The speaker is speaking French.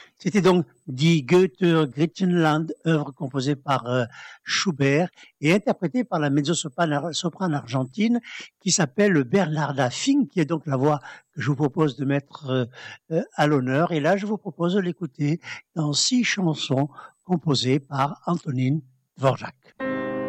C'était donc Die Goethe Griechenland, œuvre composée par Schubert et interprétée par la mezzo-soprane argentine qui s'appelle Bernarda Fink, qui est donc la voix que je vous propose de mettre à l'honneur. Et là, je vous propose de l'écouter dans 6 chansons composées par Antonín Dvořák.